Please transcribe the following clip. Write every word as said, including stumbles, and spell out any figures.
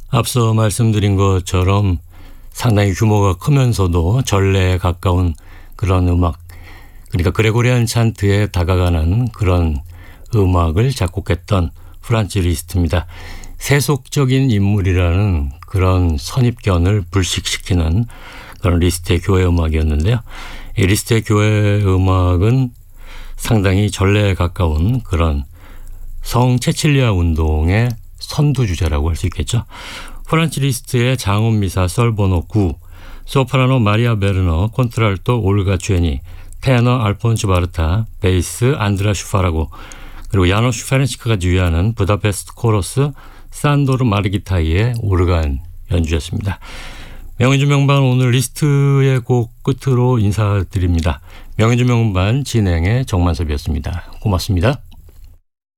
앞서 말씀드린 것처럼 상당히 규모가 크면서도 전래에 가까운 그런 음악, 그러니까 그레고리안 찬트에 다가가는 그런 음악을 작곡했던 프란츠 리스트입니다. 세속적인 인물이라는 그런 선입견을 불식시키는 그런 리스트의 교회 음악이었는데요. 이 리스트의 교회 음악은 상당히 전래에 가까운 그런 성 체칠리아 운동의 선두주자라고 할 수 있겠죠. 프란츠 리스트의 장음 미사 솔보노 구, 소프라노 마리아 베르너, 콘트랄토 올가 쥐니, 테너 알폰소 바르타, 베이스 안드라 슈파라고, 그리고 야노슈 페렌치크가 지휘하는 부다페스트 코러스 산도르 마르기타이의 오르간 연주였습니다. 명인주 명반 오늘 리스트의 곡 끝으로 인사드립니다. 명인주 명반 진행의 정만섭이었습니다. 고맙습니다.